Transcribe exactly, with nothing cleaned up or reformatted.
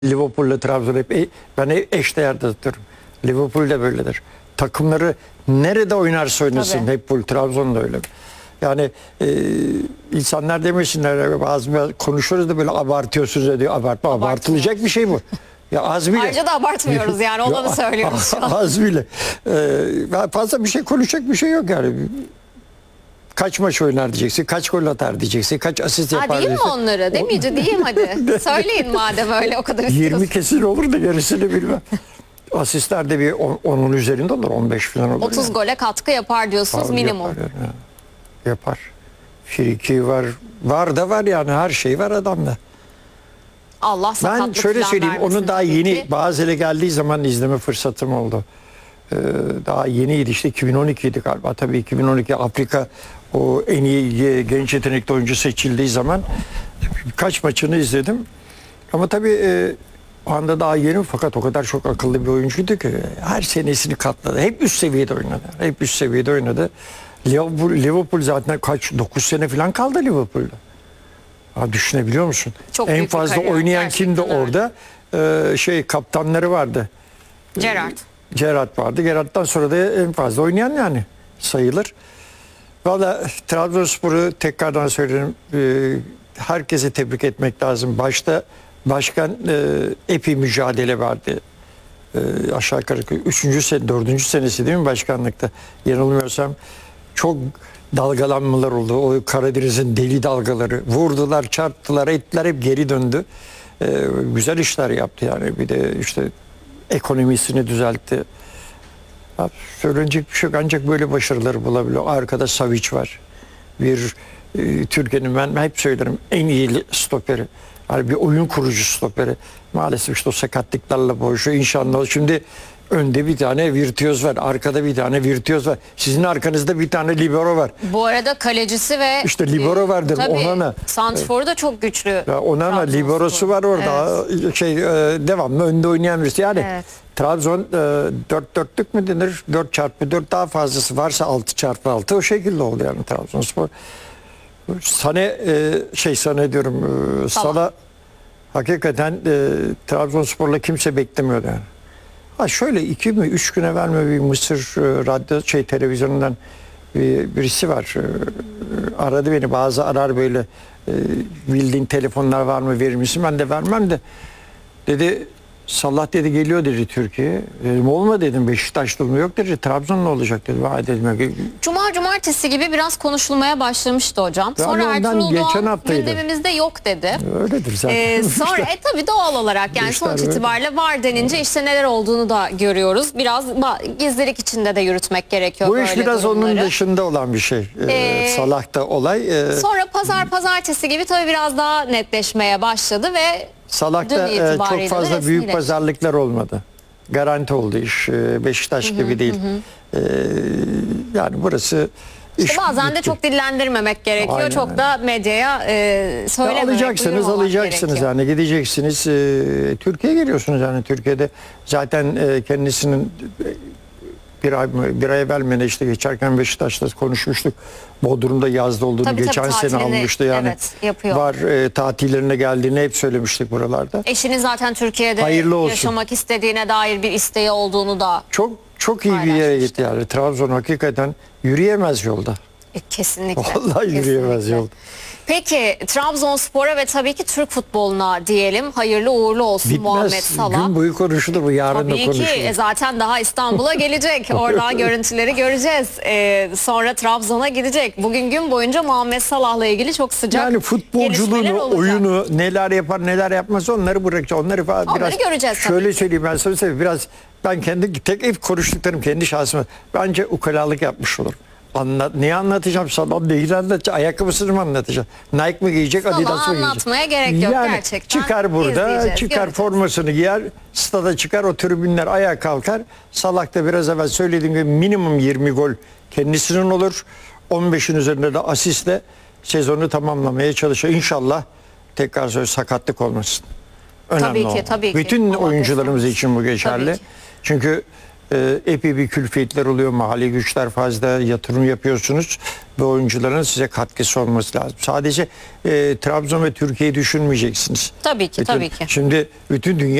Liverpool'la Trabzon hep e, ben eşdeğerde tutuyorum. Liverpool de böyledir. Takımları nerede oynarsa oynasın Tabii. hep full. Trabzon da öyle. Yani e, insanlar demesinler bazı konuşuyoruz da böyle abartıyorsunuz diyor. Abartma abartılacak bir şey bu. Ya az bile. Ayrıca da abartmıyoruz yani onu da söylüyoruz şu an. Az bile. Ee, fazla bir şey konuşacak bir şey yok yani. Kaç maç oynar diyeceksin, kaç gol atar diyeceksin, kaç asist Ha, yapar diyeyim mi diyeceksin. onları? Demeyince diyeyim hadi. Söyleyin madem öyle o kadar istiyorsun. yirmi kesin olur da gerisini bilmem. Asistler de bir onun üzerinde olur, on beş falan olur. otuz yani. gole katkı yapar diyorsunuz Tabii minimum. Yapar. Yani. Yapar. Friki var. Var da var yani, her şey var adamda. Allah sakatlık Ben şöyle falan söyleyeyim, vermesin onu daha tabii yeni ki. Bazel'e geldiği zaman izleme fırsatım oldu. Ee, daha yeniydi işte, iki bin on ikiydi galiba. Tabii iki bin on iki Afrika o en iyi genç yetenekli oyuncu seçildiği zaman birkaç maçını izledim. Ama tabii e, o anda daha yeni, fakat o kadar çok akıllı bir oyuncuydu ki her senesini katladı. Hep üst seviyede oynadı. Hep üst seviyede oynadı. Liverpool, Liverpool zaten kaç dokuz sene falan kaldı Liverpool'da. Ha, düşünebiliyor musun? Çok en büyük bir fazla kariyer, oynayan kimdi gerçekten öyle. orada? Ee, şey kaptanları vardı. Gerrard. Gerrard vardı. Gerrard'dan sonra da en fazla oynayan yani sayılır. Valla Trabzonspor'u tekrardan söylerim. Ee, herkese tebrik etmek lazım. Başta başkan e, epey mücadele verdi. Ee, aşağı yukarı üçüncü sene, dördüncü senesi değil mi başkanlıkta? Yanılmıyorsam çok dalgalanmalar oldu. O Karadeniz'in deli dalgaları. Vurdular, çarptılar, ettiler, hep geri döndü. Ee, güzel işler yaptı yani. Bir de işte ekonomisini düzeltti. Ya, söylenecek bir şey yok, ancak böyle başarıları bulabiliyor. Arkada Savic var. Bir e, Türkiye'nin, ben hep söylerim, en iyi stoperi. Yani bir oyun kurucu stoperi. Maalesef işte o sakatlıklarla boğuşuyor. İnşallah şimdi önde bir tane virtüöz var. Arkada bir tane virtüöz var. Sizin arkanızda bir tane libero var. Bu arada kalecisi ve İşte libero vardır, tabii, Onana. santrforu da çok güçlü. Ya Onana Trabzonspor. liberosu var orada. Şey e, devamlı önde oynayan birisi. Yani Evet. Trabzon e, dört dörtlük mü denir? dört çarpı dört, daha fazlası varsa altı çarpı altı, o şekilde oldu yani Trabzonspor. Sane e, şey sana diyorum e, Salah. Salah hakikaten e, Trabzonspor'la kimse beklemiyordu yani. Ha şöyle iki mi üç gün evvel mi bir Mısır e, radyo şey televizyonundan bir, birisi var. E, aradı beni, bazı arar böyle, e, bildiğin telefonlar var mı, verir misin? Ben de vermem de. Dedi Salah dedi geliyor dedi Türkiye'ye. Dedim olma dedim, Beşiktaşlı mı, yok dedi, Trabzonlu olacak dedi. Vay dedim. Cuma cumartesi gibi biraz konuşulmaya başlamıştı hocam. Yani Sonra ondan Ertuğrul geçen Doğan haftaydı. gündemimizde yok dedi. Öyledir zaten. Ee, sonra e, tabii doğal olarak yani İşler sonuç öyle. itibariyle var denince işte neler olduğunu da görüyoruz. Biraz ba- gizlilik içinde de yürütmek gerekiyor Bu böyle iş biraz durumları. onun dışında olan bir şey. Ee, Ee, Salah'ta olay. E, Sonra pazar pazartesi gibi tabii biraz daha netleşmeye başladı ve Salah'ta dün e, itibariyle çok de fazla büyük resmileşti. pazarlıklar olmadı. Garanti oldu iş. E, Beşiktaş gibi değil. E, yani burası İşte iş bazen de bitti. çok dillendirmemek gerekiyor. Aynen, çok da medyaya e, Ya söylememek, alacaksınız, duyurmamak alacaksınız gerekiyor. yani, gideceksiniz. E, Türkiye'ye geliyorsunuz yani, Türkiye'de zaten e, kendisinin e, bir ay mı, bir ay evvel mi ne işte geçerken Beşiktaş'ta konuşmuştuk. Bodrum'da yazda olduğunu Tabii, geçen tabii, sene tatilini, almıştı yani. evet, yapıyor. Var e, tatillerine geldiğini hep söylemiştik buralarda. Eşinin zaten Türkiye'de Hayırlı olsun. yaşamak istediğine dair bir isteği olduğunu da Çok çok iyi bir yere gitti yani. Trabzon hakikaten yürüyemez yolda. e, kesinlikle. Vallahi yürüyemez kesinlikle. yolda. Peki Trabzonspor'a ve tabii ki Türk futboluna diyelim hayırlı uğurlu olsun Muhammed Bitmez. Salah. Gün boyu konuşulur bu. Yarın da Tabii ki konuşulur. e, zaten daha İstanbul'a gelecek. Oradan görüntüleri göreceğiz. E, sonra Trabzon'a gidecek. Bugün gün boyunca Muhammed Salah'la ilgili çok sıcak Yani gelişmeler futbolculuğunu, olacak. oyunu, neler yapar neler yapmaz, onları bırakacağız. Onları falan Onları biraz göreceğiz tabii şöyle ki. söyleyeyim, ben sana söyleyeyim, biraz ben kendi tek hep konuştuklarım kendi şahsıma. Bence ukalalık yapmış olur. Anlat, neyi anlatacağım sana? Neyi anlatacağım? Ayakkabısını mı anlatacağım? Nike mi giyecek, Salah'ı Adidas mı giyecek? anlatmaya gerek yok, yani gerçekten. çıkar burada, İzleyeceğiz, çıkar göreceğiz. formasını giyer, stada çıkar, o tribünler ayağa kalkar. Salah da biraz evvel söylediğim gibi minimum yirmi gol kendisinin olur. on beşin üzerinde de asistle sezonu tamamlamaya çalışıyor. İnşallah tekrar söyle sakatlık olmasın. Önemli Tabii ki, olan. tabii ki. Bütün Allah oyuncularımız göstermesin. için bu geçerli. Tabii ki. Çünkü e, epey bir külfiyetler oluyor. Mahalli güçler fazla, yatırım yapıyorsunuz ve oyuncuların size katkısı olması lazım. Sadece e, Trabzon ve Türkiye'yi düşünmeyeceksiniz. Tabii ki, Bütün- tabii ki. Şimdi bütün dünya